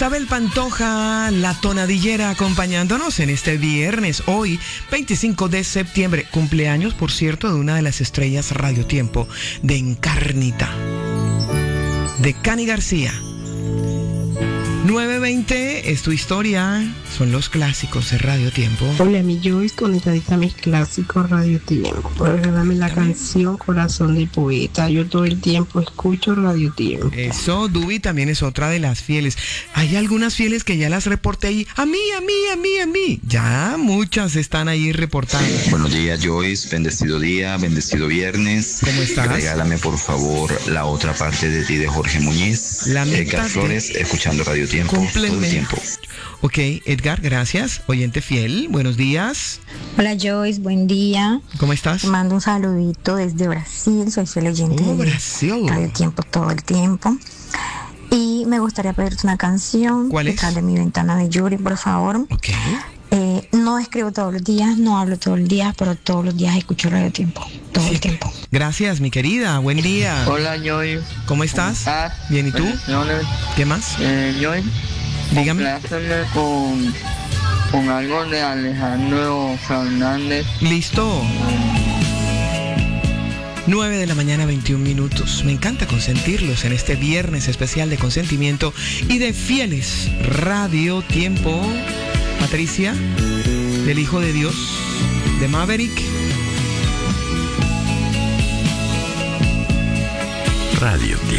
Isabel Pantoja, la tonadillera, acompañándonos en este viernes, hoy 25 de septiembre, cumpleaños, por cierto, de una de las estrellas Radio Tiempo, de Encarnita, de Cani García. 9:20 es tu historia, son los clásicos de Radio Tiempo. Hola, mi Joyce, conectadita a mis clásicos Radio Tiempo. Regálame la canción Corazón de Poeta. Yo todo el tiempo escucho Radio Tiempo. Eso, Dubi también es otra de las fieles. Hay algunas fieles que ya las reporté ahí. A mí. Ya muchas están ahí reportadas. Buenos días, Joyce. Bendecido día, bendecido viernes. ¿Cómo estás? Regálame, por favor, La Otra Parte de Ti de Jorge Muñiz. Edgar Flores, escuchando Radio Tiempo todo el tiempo. Ok, Edgar, gracias. Oyente fiel, buenos días. Hola, Joyce, buen día. ¿Cómo estás? Te mando un saludito desde Brasil. Soy fiel oyente de Brasil. Radio Tiempo todo el tiempo. Y me gustaría pedirte una canción. ¿Cuál es? Detrás de mi ventana de Yuri, por favor. Ok. No escribo todos los días, no hablo todos los días, pero todos los días escucho Radio Tiempo, todo el tiempo. Gracias, mi querida, buen día. Hola, Joy. ¿Cómo estás? Bien, ¿y tú? ¿Qué más? Joy, dígame. Compláceme con algo de Alejandro Fernández. Listo. 9 de la mañana, 21 minutos. Me encanta consentirlos en este viernes especial de consentimiento y de fieles Radio Tiempo. Patricia, del Hijo de Dios, de Maverick. Radio Tiempo.